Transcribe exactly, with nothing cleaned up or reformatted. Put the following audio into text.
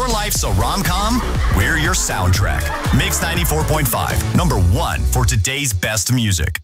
Your life's a rom-com? We're your soundtrack. Mix ninety-four point five, number one for today's best music.